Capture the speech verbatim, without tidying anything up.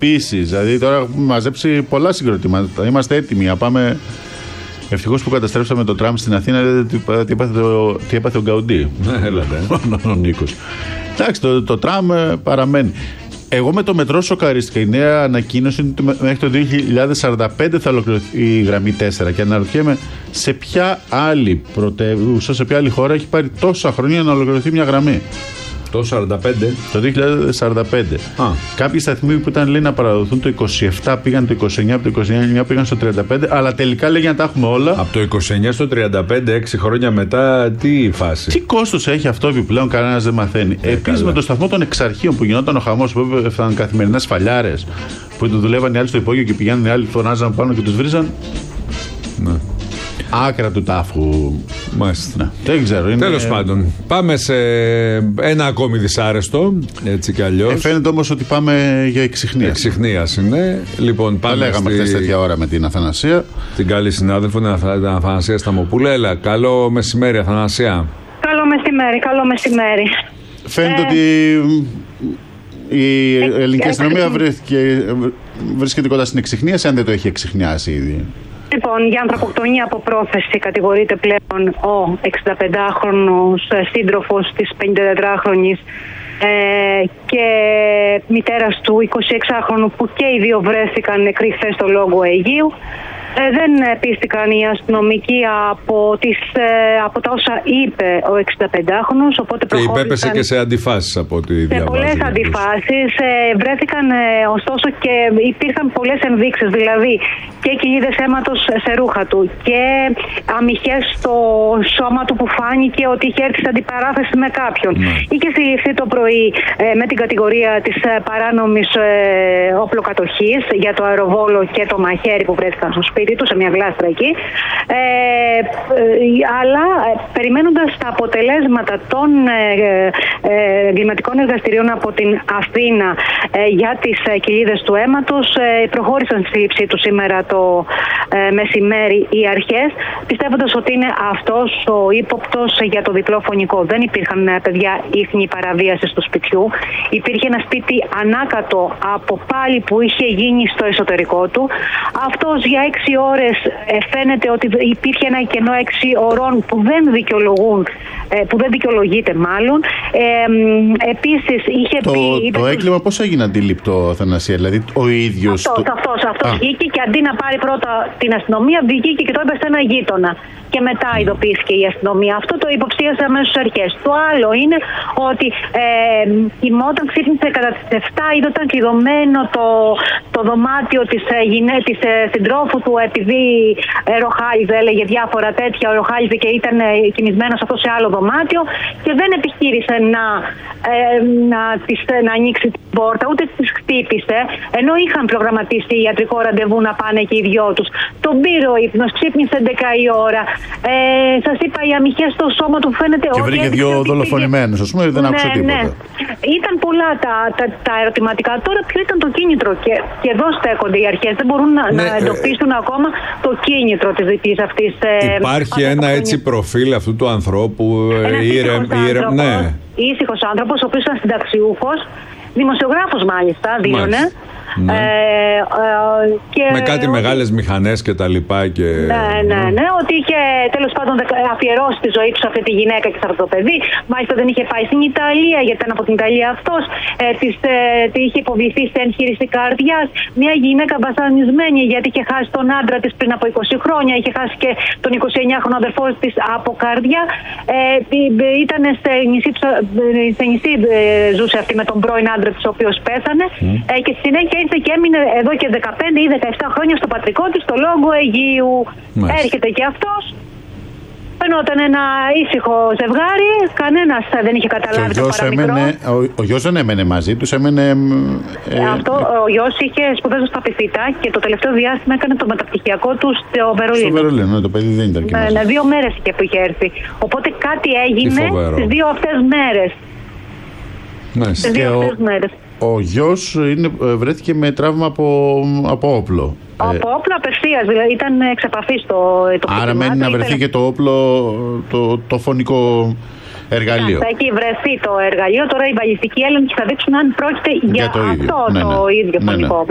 Επίσης, δηλαδή τώρα έχουμε μαζέψει πολλά συγκροτήματα. Είμαστε έτοιμοι να πάμε. Ευτυχώς που καταστρέψαμε το τραμ στην Αθήνα, τι, τι, έπαθε, το, τι έπαθε ο Γκαουντή. Ναι, έλατε. Ο Νίκος. Εντάξει, το, το τραμ παραμένει. Εγώ με το μετρό σοκαρίστηκα. Η νέα ανακοίνωση είναι ότι μέχρι το δύο χιλιάδες σαράντα πέντε θα ολοκληρωθεί η γραμμή τέσσερα. Και αναρωτιέμαι σε ποια άλλη πρωτεύουσα, σε ποια άλλη χώρα έχει πάρει τόσα χρόνια να ολοκληρωθεί μια γραμμή. Το σαράντα πέντε. Το δύο χιλιάδες σαράντα πέντε. Α. Κάποιοι σταθμοί που ήταν λέει να παραδοθούν το είκοσι επτά πήγαν το είκοσι εννιά, από το είκοσι εννιά πήγαν στο τριάντα πέντε, αλλά τελικά λέγει να τα έχουμε όλα. Από το είκοσι εννιά στο τριάντα πέντε, έξι χρόνια μετά, τι φάση. Τι κόστος έχει αυτό επιπλέον, κανένας δεν μαθαίνει. Ε, Επίσης με το σταθμό των Εξαρχείων που γινόταν ο χαμός, που έφταναν καθημερινές φαλιάρες, που του δουλεύαν οι άλλοι στο υπόγειο και πηγαίνουν οι άλλοι, φωνάζαν πάνω και τους βρίζαν. Ναι. Άκρα του τάφου. Μάλιστα. Ναι, δεν ξέρω. Είναι... Τέλος πάντων, πάμε σε ένα ακόμη δυσάρεστο. Έτσι κι αλλιώς. Ε, φαίνεται όμως ότι πάμε για εξιχνία. Εξιχνία είναι. Λοιπόν, πάμε. Τα λέγαμε χθες στη... τέτοια ώρα με την Αθανασία. Την καλή συνάδελφο, την Αθανασία Σταμοπούλα. Έλα, καλό μεσημέρι, Αθανασία. Καλό μεσημέρι, καλό μεσημέρι. Φαίνεται ε... ότι η ελληνική αστυνομία βρίσκεται κοντά στην εξιχνίαση, αν δεν το έχει εξιχνιάσει ήδη. Λοιπόν, για ανθρωποκτονία από πρόθεση κατηγορείται πλέον ο εξηνταπεντάχρονος σύντροφος της πενηντατετράχρονης ε, και μητέρας του εικοσιεξάχρονου, που και οι δύο βρέθηκαν νεκροί χθες στο Λόγο Αιγαίου. Ε, δεν πίστηκαν οι αστυνομικοί από, τις, ε, από τα όσα είπε ο εξηνταπεντάχρονος, οπότε προχώρησαν. Και υπέπεσε και σε αντιφάσεις από ό,τι διαβάζω. Σε πολλές αντιφάσεις ε, βρέθηκαν ε, ωστόσο και υπήρχαν πολλές ενδείξεις, δηλαδή και κοιλίδες αίματος σε ρούχα του και αμυχές στο σώμα του που φάνηκε ότι είχε έρθει σε αντιπαράθεση με κάποιον. Ναι. Είχε συλληφθεί το πρωί ε, με την κατηγορία της ε, παράνομης ε, όπλοκατοχής για το αεροβόλο και το μαχαίρι που βρέθηκαν στο σπίτι του, σε μια γλάστρα εκεί, ε, ε, αλλά ε, περιμένοντας τα αποτελέσματα των εγκληματικών ε, ε, εργαστηρίων από την Αθήνα ε, για τις ε, κοιλίδες του αίματος, ε, προχώρησαν στη σύλληψή του σήμερα το ε, μεσημέρι οι αρχές, πιστεύοντας ότι είναι αυτός ο ύποπτος για το διπλό φωνικό. Δεν υπήρχαν ε, παιδιά ίχνη παραβίαση του σπιτιού. Υπήρχε ένα σπίτι ανάκατο από πάλι που είχε γίνει στο εσωτερικό του. Αυτός για έξι ώρες ε, φαίνεται ότι υπήρχε ένα κενό έξι ωρών που δεν δικαιολογούν, ε, που δεν δικαιολογείται μάλλον. Ε, επίσης είχε το, πει... Το έγκλημα πώς έγινε αντιληπτό, Αθανασία, δηλαδή ο ίδιος... Αυτός, το... αυτός, αυτός βγήκε και αντί να πάρει πρώτα την αστυνομία, βγήκε και το είπε σε ένα γείτονα. Και μετά ειδοποιήθηκε η αστυνομία. Αυτό το υποψίασε αμέσως στις αρχές. Το άλλο είναι ότι ε, κοιμόταν, ξύπνησε κατά τις επτά, είδε ήταν κλειδωμένο το, το δωμάτιο της, ε, γυναί, της ε, συντρόφου του, επειδή ε, ροχάλιζε, έλεγε διάφορα τέτοια, ροχάλιζε και ήταν ε, κοιμισμένος αυτό σε άλλο δωμάτιο και δεν επιχείρησε να, ε, να, της, να ανοίξει την πόρτα, ούτε της χτύπησε, ενώ είχαν προγραμματίσει ιατρικό ραντεβού να πάνε και οι δυο τους. Τον πήρε ο ύπνος, ξύπνησε έντεκα η ώρα. Ε, σας είπα, οι αμυχές στο σώμα του φαίνεται ότι. Και βρήκε δύο δολοφονημένους, α πούμε, δεν ναι, άκουσα τίποτα. Ναι. Ήταν πολλά τα, τα, τα ερωτηματικά. Τώρα, ποιο ήταν το κίνητρο, και, και εδώ στέκονται οι αρχές. Δεν μπορούν να, ναι, να εντοπίσουν ε... ακόμα το κίνητρο της δικής αυτής. Υπάρχει ε, ένα έτσι προφίλ αυτού του ανθρώπου. Ήρεμ, ναι. Ήσυχος άνθρωπος, ο οποίος ήταν συνταξιούχος, δημοσιογράφος μάλιστα, δήλωνε. Ναι. Ε, ε, και με κάτι ότι... μεγάλες μηχανές και τα λοιπά και... Ναι, ναι, ναι, ότι είχε τέλος πάντων αφιερώσει τη ζωή του σε αυτή τη γυναίκα και σε αυτό το παιδί. Μάλιστα δεν είχε πάει στην Ιταλία, γιατί ήταν από την Ιταλία αυτός. Ε, της, ε, είχε υποβληθεί σε εγχείρηση καρδιάς. Μια γυναίκα βασανισμένη, γιατί είχε χάσει τον άντρα της πριν από είκοσι χρόνια. Είχε χάσει και τον εικοσιεννιάχρονο αδερφό της από καρδιά. Ε, ήταν σε νησί, σε νησί ε, ζούσε αυτή με τον πρώην άντρα της, ο οποίος πέθανε. Mm. Ε, και στη συνέχεια και έμεινε εδώ και δεκαπέντε ή δεκαεπτά χρόνια στο πατρικό της, στο Λόγο Αιγαίου. Μάλιστα. Έρχεται και αυτός. Φαινόταν ένα ήσυχο ζευγάρι, κανένας δεν είχε καταλάβει το παραμικρό. Έμενε, ο, ο γιος δεν έμενε μαζί τους, έμενε... Ε, Αυτό, ο γιος είχε σπουδές στα Πυθίτα και το τελευταίο διάστημα έκανε το μεταπτυχιακό του στο Βερολίνο. Στο Βερολίνο, το παιδί δεν ήταν και μαζί. Ναι, δύο μέρες είχε που είχε έρθει. Οπότε κάτι έγινε τις δύο αυτές μέρες. Ναι, τις δύο αυτές ο... μέρες. Ο γιος είναι, βρέθηκε με τραύμα από, από όπλο. Από όπλο απευθείας, δηλαδή ήταν εξ επαφής το, το Άρα μένει να βρεθεί και το όπλο, το, το φωνικό εργαλείο. Θα έχει βρεθεί το εργαλείο, τώρα οι βαλιστικοί έλεγχοι θα δείξουν αν πρόκειται για, για το αυτό ναι, ναι. το ίδιο ναι, φωνικό όπλο.